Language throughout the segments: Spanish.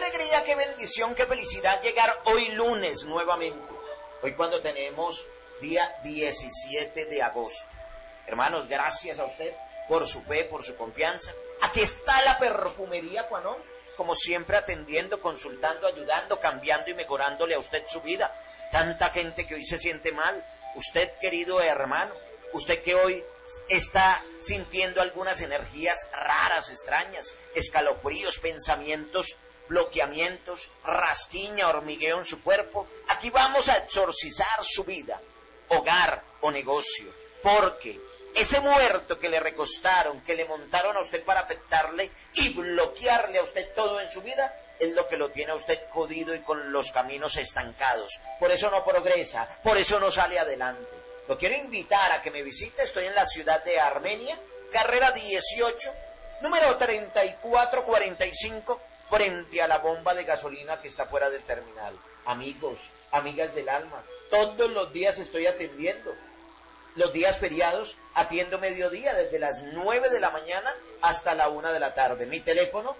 alegría, qué bendición, qué felicidad llegar hoy lunes nuevamente. Hoy cuando tenemos día 17 de agosto. Hermanos, gracias a usted por su fe, por su confianza. Aquí está la perfumería Cuanón, como siempre atendiendo, consultando, ayudando, cambiando y mejorándole a usted su vida. Tanta gente que hoy se siente mal. Usted, querido hermano, usted que hoy está sintiendo algunas energías raras, extrañas, escalofríos, pensamientos, bloqueamientos, rasquiña, hormigueo en su cuerpo. Aquí vamos a exorcizar su vida, hogar o negocio, porque ese muerto que le recostaron, que le montaron a usted para afectarle y bloquearle a usted todo en su vida, es lo que lo tiene a usted jodido y con los caminos estancados. Por eso no progresa, por eso no sale adelante. Lo quiero invitar a que me visite. Estoy en la ciudad de Armenia, carrera 18, número 3445, frente a la bomba de gasolina que está fuera del terminal. Amigos, amigas del alma, todos los días estoy atendiendo. Los días feriados atiendo mediodía, desde las 9 de la mañana hasta la 1 de la tarde. Mi teléfono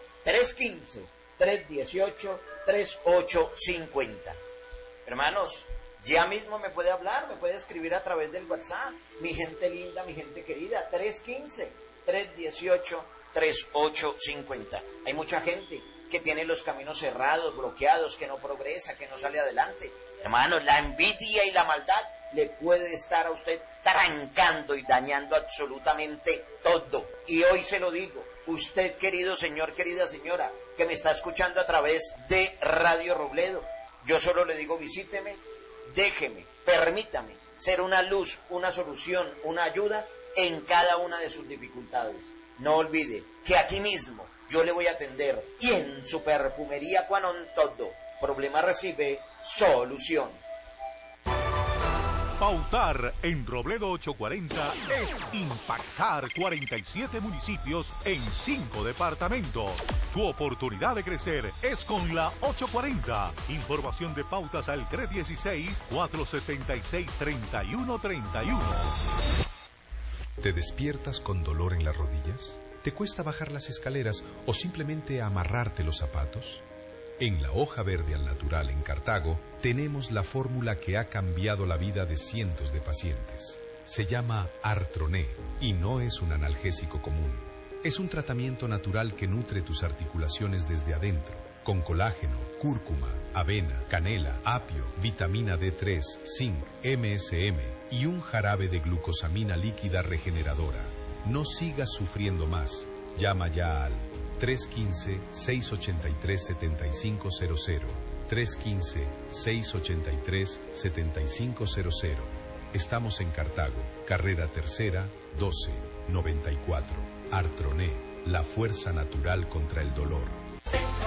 315-318-3850. Hermanos, ya mismo me puede hablar, me puede escribir a través del WhatsApp. Mi gente linda, mi gente querida, 315-318-3850. Hay mucha gente que tiene los caminos cerrados, bloqueados, que no progresa, que no sale adelante. Hermanos, la envidia y la maldad le puede estar a usted trancando y dañando absolutamente todo. Y hoy se lo digo, usted, querido señor, querida señora, que me está escuchando a través de Radio Robledo, yo solo le digo, visíteme, déjeme, permítame ser una luz, una solución, una ayuda en cada una de sus dificultades. No olvide que aquí mismo yo le voy a atender y en su perfumería Cuanón todo problema recibe solución. Pautar en Robledo 840 es impactar 47 municipios en 5 departamentos. Tu oportunidad de crecer es con la 840. Información de pautas al 316-476-3131. ¿Te despiertas con dolor en las rodillas? ¿Te cuesta bajar las escaleras o simplemente amarrarte los zapatos? En la Hoja Verde al Natural en Cartago tenemos la fórmula que ha cambiado la vida de cientos de pacientes. Se llama Artroné y no es un analgésico común. Es un tratamiento natural que nutre tus articulaciones desde adentro, con colágeno, cúrcuma, avena, canela, apio, vitamina D3, zinc, MSM y un jarabe de glucosamina líquida regeneradora. No sigas sufriendo más. Llama ya al 315-683-7500, 315-683-7500. Estamos en Cartago, carrera tercera, 12, 94. Artroné, la fuerza natural contra el dolor.